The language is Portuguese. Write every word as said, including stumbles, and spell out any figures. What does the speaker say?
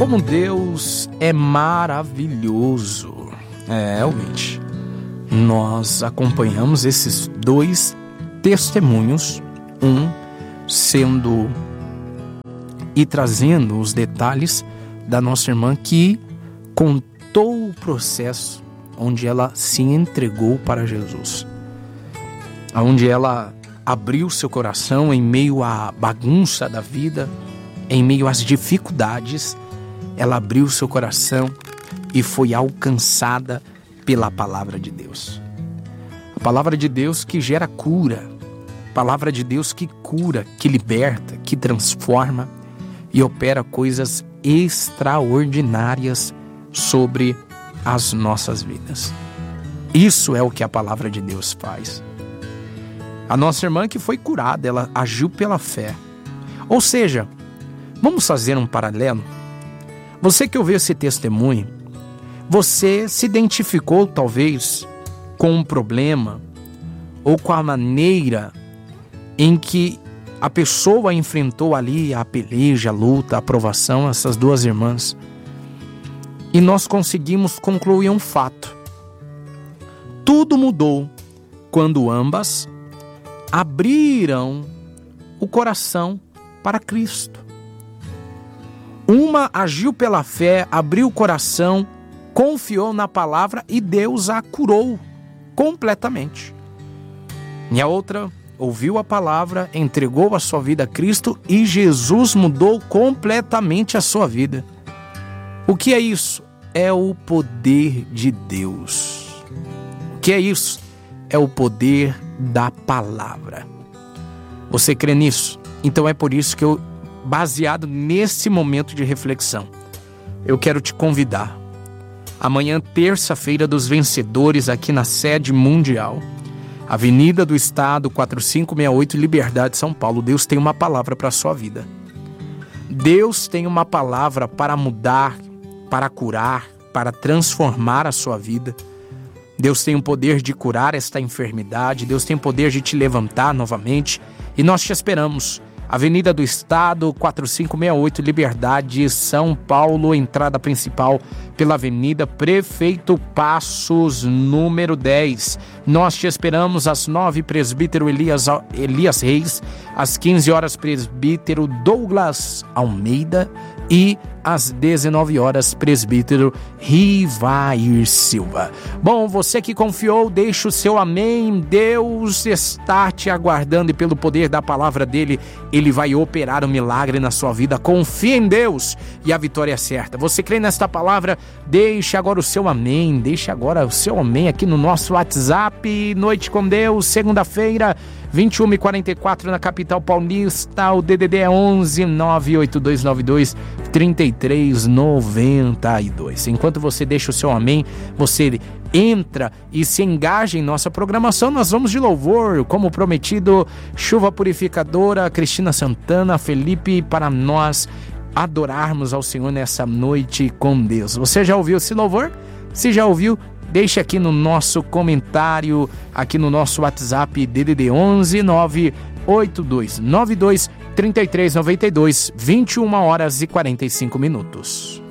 Como Deus é maravilhoso. É, ouvinte, nós acompanhamos esses dois testemunhos, um sendo e trazendo os detalhes da nossa irmã que contou o processo onde ela se entregou para Jesus, onde ela abriu seu coração em meio à bagunça da vida, em meio às dificuldades. Ela abriu seu coração e foi alcançada pela palavra de Deus. A palavra de Deus que gera cura, a palavra de Deus que cura, que liberta, que transforma e opera coisas extraordinárias sobre as nossas vidas. Isso é o que a palavra de Deus faz. A nossa irmã que foi curada, ela agiu pela fé. Ou seja, vamos fazer um paralelo? Você que ouviu esse testemunho, você se identificou talvez com um problema ou com a maneira em que a pessoa enfrentou ali a peleja, a luta, a provação, essas duas irmãs. E nós conseguimos concluir um fato. Tudo mudou quando ambas abriram o coração para Cristo. Uma agiu pela fé, abriu o coração, confiou na palavra e Deus a curou completamente. E a outra ouviu a palavra, entregou a sua vida a Cristo e Jesus mudou completamente a sua vida. O que é isso? É o poder de Deus. O que é isso? É o poder da palavra. Você crê nisso? Então é por isso que eu, baseado nesse momento de reflexão, eu quero te convidar. Amanhã, terça-feira dos vencedores, aqui na sede mundial, Avenida do Estado, quatro cinco seis oito, Liberdade, São Paulo. Deus tem uma palavra para a sua vida. Deus tem uma palavra para mudar, para curar, para transformar a sua vida. Deus tem o poder de curar esta enfermidade. Deus tem o poder de te levantar novamente. E nós te esperamos. Avenida do Estado, quatro cinco seis oito, Liberdade, São Paulo, entrada principal pela Avenida Prefeito Passos, número dez. Nós te esperamos às nove, presbítero Elias, Elias Reis, às quinze horas, presbítero Douglas Almeida e às dezenove horas, presbítero Rivair Silva. Bom, você que confiou, deixa o seu amém. Deus está te aguardando e pelo poder da palavra dele, ele vai operar um milagre na sua vida. Confia em Deus e a vitória é certa. Você crê nesta palavra? Deixe agora o seu amém. Deixe agora o seu amém aqui no nosso WhatsApp. Noite com Deus, segunda-feira, vinte e uma e quarenta e quatro na capital paulista. O D D D é onze nove oito dois nove dois três três nove dois. Enquanto você deixa o seu amém, você entra e se engaja em nossa programação. Nós vamos de louvor, como prometido, chuva purificadora, Cristina Santana, Felipe, para nós adorarmos ao Senhor nessa noite com Deus. Você já ouviu esse louvor? Se já ouviu, deixe aqui no nosso comentário, aqui no nosso WhatsApp, D D D onze nove oito dois nove dois três três nove dois, vinte e uma horas e quarenta e cinco minutos.